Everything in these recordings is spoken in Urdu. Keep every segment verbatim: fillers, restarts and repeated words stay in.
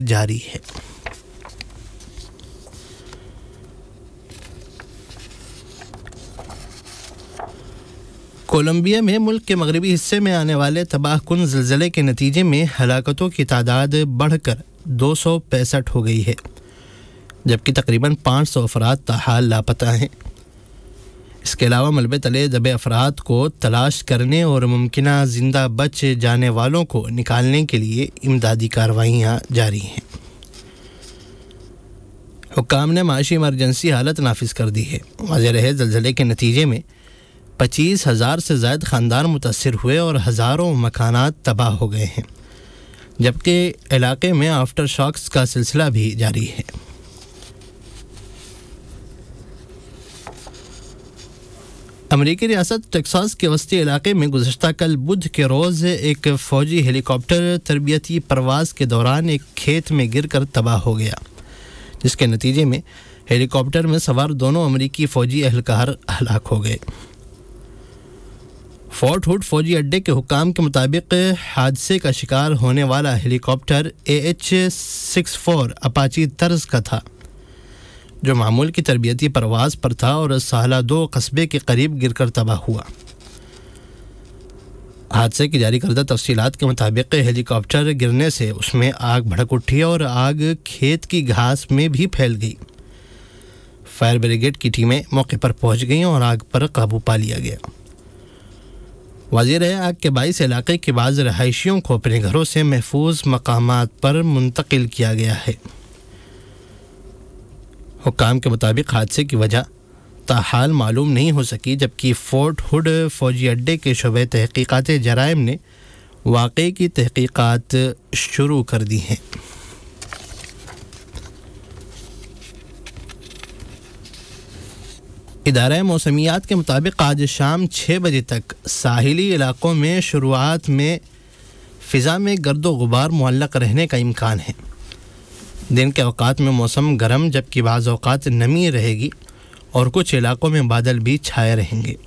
جاری ہے۔ کولمبیا میں ملک کے مغربی حصے میں آنے والے تباہ کن زلزلے کے نتیجے میں ہلاکتوں کی تعداد بڑھ کر دو سو پینسٹھ ہو گئی ہے، جبکہ تقریباً پانچ سو افراد تاحال لاپتہ ہیں۔ اس کے علاوہ ملبے تلے دبے افراد کو تلاش کرنے اور ممکنہ زندہ بچ جانے والوں کو نکالنے کے لیے امدادی کارروائیاں جاری ہیں۔ حکام نے معاشی ایمرجنسی حالت نافذ کر دی ہے۔ واضح رہے زلزلے کے نتیجے میں پچیس ہزار سے زائد خاندان متاثر ہوئے اور ہزاروں مکانات تباہ ہو گئے ہیں، جبکہ علاقے میں آفٹر شاکس کا سلسلہ بھی جاری ہے۔ امریکی ریاست ٹیکساس کے وسطی علاقے میں گزشتہ کل بدھ کے روز ایک فوجی ہیلی کاپٹر تربیتی پرواز کے دوران ایک کھیت میں گر کر تباہ ہو گیا، جس کے نتیجے میں ہیلی کاپٹر میں سوار دونوں امریکی فوجی اہلکار ہلاک ہو گئے۔ فورٹ ہوڈ فوجی اڈے کے حکام کے مطابق حادثے کا شکار ہونے والا ہیلی copter A H six four Apache طرز کا تھا، جو معمول کی تربیتی پرواز پر تھا اور سالہ دو قصبے کے قریب گر کر تباہ ہوا۔ حادثے کی جاری کردہ تفصیلات کے مطابق ہیلی کاپٹر گرنے سے اس میں آگ بھڑک اٹھی اور آگ کھیت کی گھاس میں بھی پھیل گئی۔ فائر بریگیڈ کی ٹیمیں موقع پر پہنچ گئیں اور آگ پر قابو پا لیا گیا۔ واضح رہے آگ کے باعث علاقے کے بعض رہائشیوں کو اپنے گھروں سے محفوظ مقامات پر منتقل کیا گیا ہے۔ حکام کے مطابق حادثے کی وجہ تاحال معلوم نہیں ہو سکی، جبکہ فورٹ ہوڈ فوجی اڈے کے شعبہ تحقیقات جرائم نے واقعے کی تحقیقات شروع کر دی ہیں۔ ادارہ موسمیات کے مطابق آج شام چھ بجے تک ساحلی علاقوں میں شروعات میں فضا میں گرد و غبار معلق رہنے کا امکان ہے۔ دن کے اوقات میں موسم گرم، جبکہ بعض اوقات نمی رہے گی اور کچھ علاقوں میں بادل بھی چھائے رہیں گے۔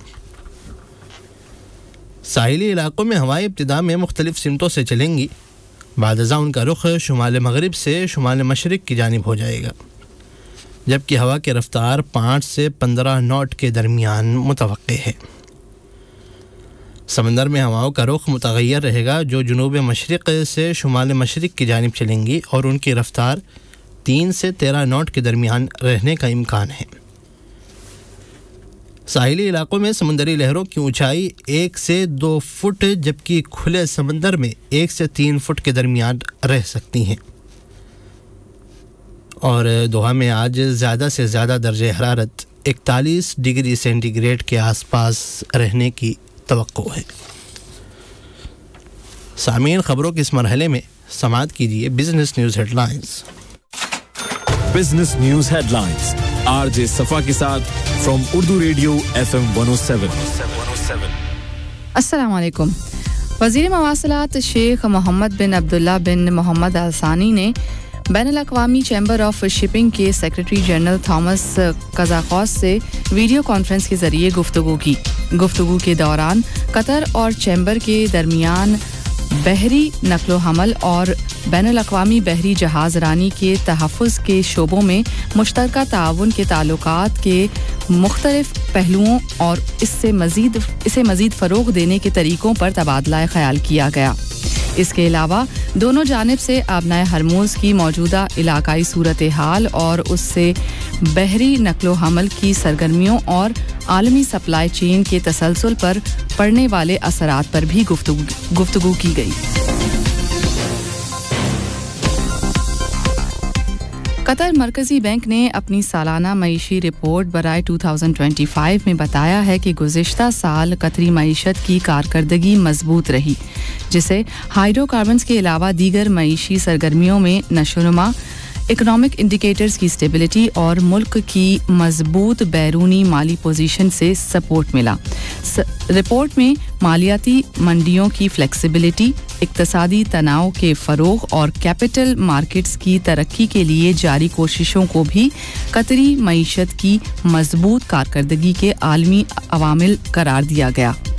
ساحلی علاقوں میں ہوائیں ابتدا میں مختلف سمتوں سے چلیں گی، بعد ازاں ان کا رخ شمال مغرب سے شمال مشرق کی جانب ہو جائے گا، جبکہ ہوا کی رفتار پانچ سے پندرہ ناٹ کے درمیان متوقع ہے۔ سمندر میں ہواؤں کا رخ متغیر رہے گا، جو جنوب مشرق سے شمال مشرق کی جانب چلیں گی اور ان کی رفتار تین سے تیرہ ناٹ کے درمیان رہنے کا امکان ہے۔ ساحلی علاقوں میں سمندری لہروں کی اونچائی ایک سے دو فٹ، جبکہ کھلے سمندر میں ایک سے تین فٹ کے درمیان رہ سکتی ہیں۔ اور دوحہ میں آج زیادہ سے زیادہ درجہ حرارت اکتالیس ڈگری سینٹی گریڈ کے آس پاس رہنے کی توقع ہے۔ سامعین، خبروں کے اس مرحلے میں سماعت کیجیے business news head lines. Business news head lines R J صفا کے ساتھ from Urdu radio F M one O seven. السلام علیکم۔ وزیر مواصلات شیخ محمد بن عبداللہ بن محمد آل ثانی نے بین الاقوامی چیمبر آف شپنگ کے سیکرٹری جنرل تھامس کازاخوس سے ویڈیو کانفرنس کے ذریعے گفتگو کی۔ گفتگو کے دوران قطر اور چیمبر کے درمیان بحری نقل و حمل اور بین الاقوامی بحری جہاز رانی کے تحفظ کے شعبوں میں مشترکہ تعاون کے تعلقات کے مختلف پہلوؤں اور اس سے مزید اسے مزید فروغ دینے کے طریقوں پر تبادلہ خیال کیا گیا۔ اس کے علاوہ دونوں جانب سے آبنائے ہرموز کی موجودہ علاقائی صورتحال اور اس سے بحری نقل و حمل کی سرگرمیوں اور عالمی سپلائی چین کے تسلسل پر پڑنے والے اثرات پر بھی گفتگو گفتگو کی گئی۔ قطر مرکزی بینک نے اپنی سالانہ معیشی رپورٹ برائے دو ہزار پچیس میں بتایا ہے کہ گزشتہ سال قطری معیشت کی کارکردگی مضبوط رہی، جسے ہائیڈرو کاربنز کے علاوہ دیگر معیشی سرگرمیوں میں نشو و نما، اکنامک انڈیکیٹرز کی اسٹیبلٹی اور ملک کی مضبوط بیرونی مالی پوزیشن سے سپورٹ ملا۔ رپورٹ میں مالیاتی منڈیوں کی فلیکسیبلٹی، اقتصادی تناؤ کے فروغ اور کیپٹل مارکیٹس کی ترقی کے لیے جاری کوششوں کو بھی قطری معیشت کی مضبوط کارکردگی کے عالمی عوامل قرار دیا گیا۔